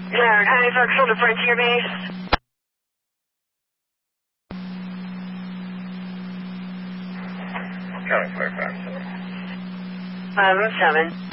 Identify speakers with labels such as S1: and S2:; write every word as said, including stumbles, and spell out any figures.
S1: Jared Halifax on the Frontier base.
S2: County clear, five seven.
S1: Five seven.